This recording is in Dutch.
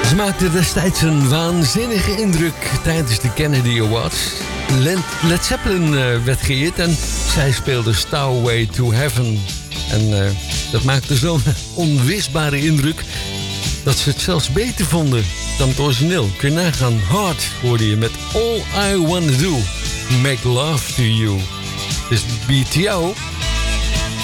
Ze maakte destijds een waanzinnige indruk tijdens de Kennedy Awards. Led Zeppelin werd geëerd en zij speelde Starway to Heaven. En dat maakte zo'n onwisbare indruk dat ze het zelfs beter vonden dan het origineel. Kun je nagaan, Heart hoorde je met All I Wanna Do, Make Love to You. Dus BTO